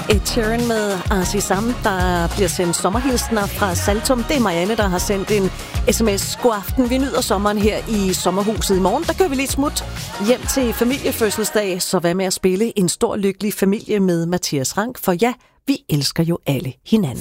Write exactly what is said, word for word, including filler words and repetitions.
Ed Sheeran med Arsi Sam, der bliver sendt sommerhilsener fra Saltum. Det er Marianne, der har sendt en sms. God aften, vi nyder sommeren her i sommerhuset. I morgen, der kører vi lidt smut hjem til familiefødselsdag, så hvad med at spille en stor lykkelig familie med Mathias Rank, for ja, vi elsker jo alle hinanden.